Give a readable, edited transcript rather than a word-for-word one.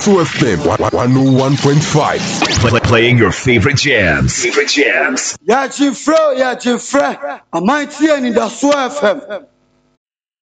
FM 101.5. Playing your favorite jams. Ya Jifre, I'm mighty and in the FM.